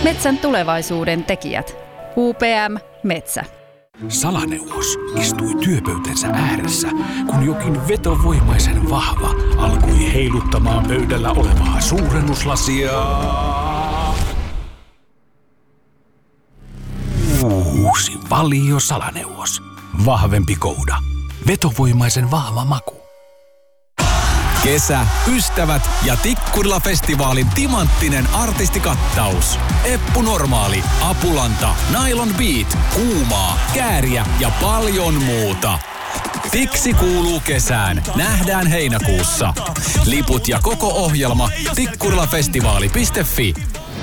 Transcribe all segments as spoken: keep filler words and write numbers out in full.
Metsän tulevaisuuden tekijät. U P M Metsä. Salaneuvos istui työpöytänsä ääressä, kun jokin vetovoimaisen vahva alkoi heiluttamaan pöydällä olevaa suurennuslasia. Uusi Valio Salaneuvos. Vahvempi kouda. Vetovoimaisen vahva maku. Kesä, ystävät ja Tikkurila-festivaalin timanttinen artistikattaus. Eppu Normaali, Apulanta, Nylon Beat, Kuumaa, Kääriä ja paljon muuta. Tiksi kuuluu kesään. Nähdään heinäkuussa. Liput ja koko ohjelma tikkurilafestivaali piste fi.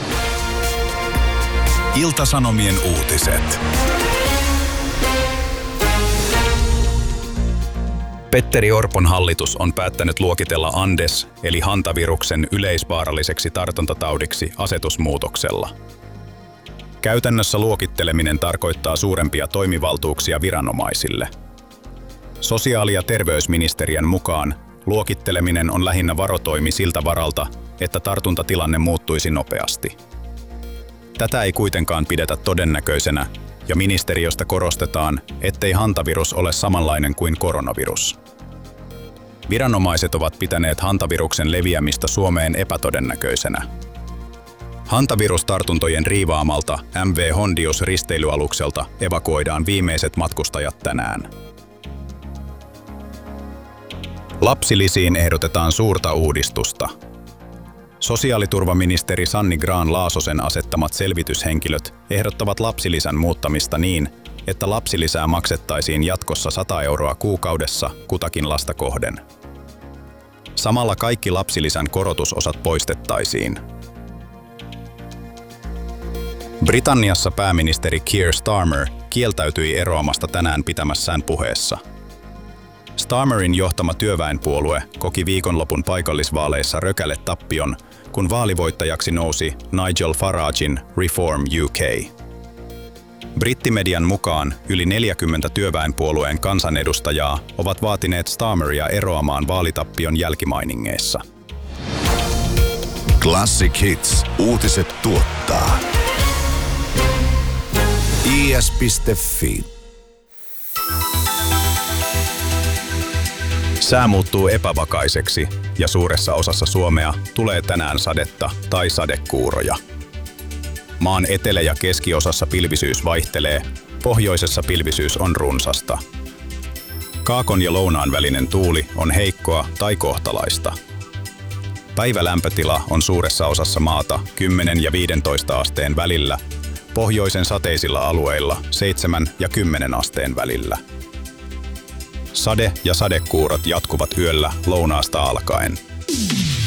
Ilta-Sanomien uutiset. Petteri Orpon hallitus on päättänyt luokitella Andes eli hantaviruksen yleisvaaralliseksi tartuntataudiksi asetusmuutoksella. Käytännössä luokitteleminen tarkoittaa suurempia toimivaltuuksia viranomaisille. Sosiaali- ja terveysministeriön mukaan luokitteleminen on lähinnä varotoimi siltä varalta, että tartuntatilanne muuttuisi nopeasti. Tätä ei kuitenkaan pidetä todennäköisenä, ja ministeriöstä korostetaan, ettei hantavirus ole samanlainen kuin koronavirus. Viranomaiset ovat pitäneet hantaviruksen leviämistä Suomeen epätodennäköisenä. Hantavirustartuntojen riivaamalta M V Hondius risteilyalukselta evakuoidaan viimeiset matkustajat tänään. Lapsilisiin ehdotetaan suurta uudistusta. Sosiaaliturvaministeri Sanni Grahn-Laasosen asettamat selvityshenkilöt ehdottavat lapsilisän muuttamista niin, että lapsilisää maksettaisiin jatkossa sata euroa kuukaudessa kutakin lasta kohden. Samalla kaikki lapsilisän korotusosat poistettaisiin. Britanniassa pääministeri Keir Starmer kieltäytyi eroamasta tänään pitämässään puheessa. Starmerin johtama työväenpuolue koki viikonlopun paikallisvaaleissa rökäletappion, kun vaalivoittajaksi nousi Nigel Faragen Reform U K. Brittimedian mukaan yli neljäkymmentä työväenpuolueen kansanedustajaa ovat vaatineet Starmeria eroamaan vaalitappion jälkimainingeissa. Classic Hits uutiset tuottaa I S piste fi. Sää muuttuu epävakaiseksi ja suuressa osassa Suomea tulee tänään sadetta tai sadekuuroja. Maan etelä- ja keskiosassa pilvisyys vaihtelee, pohjoisessa pilvisyys on runsasta. Kaakon ja lounaan välinen tuuli on heikkoa tai kohtalaista. Päivälämpötila on suuressa osassa maata kymmenen ja viisitoista asteen välillä, pohjoisen sateisilla alueilla seitsemän ja kymmenen asteen välillä. Sade- ja sadekuurot jatkuvat yöllä lounaasta alkaen.